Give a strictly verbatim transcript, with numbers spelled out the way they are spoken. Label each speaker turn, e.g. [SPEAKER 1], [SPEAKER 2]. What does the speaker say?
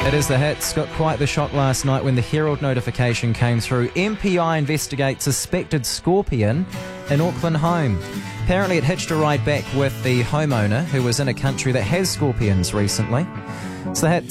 [SPEAKER 1] It is the hits. Got quite the shock last night when the Herald notification came through. M P I investigates suspected scorpion in Auckland home. Apparently it hitched a ride back with the homeowner who was in a country that has scorpions recently. It's the hits.